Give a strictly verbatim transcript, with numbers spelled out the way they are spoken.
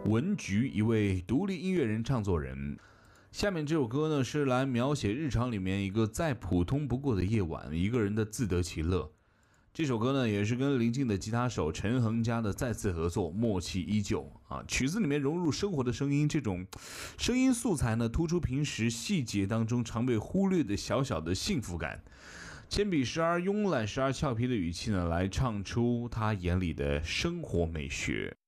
文菊，一位独立音乐人、唱作人。下面这首歌呢，是来描写日常里面一个再普通不过的夜晚，一个人的自得其乐。这首歌呢，也是跟林静的吉他手陈恒嘉的再次合作，默契依旧啊。曲子里面融入生活的声音，这种声音素材呢，突出平时细节当中常被忽略的小小的幸福感。铅笔时而慵懒时而俏皮的语气呢，来唱出他眼里的生活美学。